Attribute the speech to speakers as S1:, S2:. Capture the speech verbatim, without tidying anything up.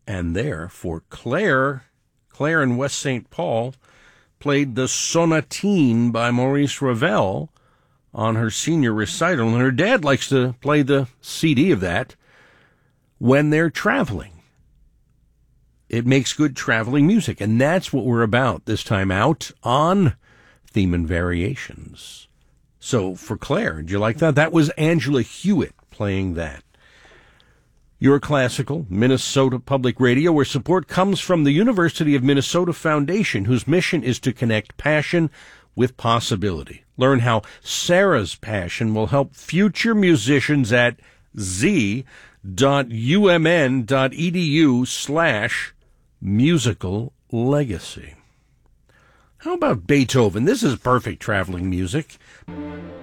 S1: And there, for Claire, Claire in West Saint Paul played the Sonatine by Maurice Ravel on her senior recital, and her dad likes to play the C D of that when they're traveling. It makes good traveling music, and that's what we're about this time out on Theme and Variations. So for Claire, did you like that? That was Angela Hewitt playing that. Your Classical, Minnesota Public Radio, where support comes from the University of Minnesota Foundation, whose mission is to connect passion with possibility. Learn how Sarah's passion will help future musicians at z.umn.edu slash musical legacy. How about Beethoven? This is perfect traveling music.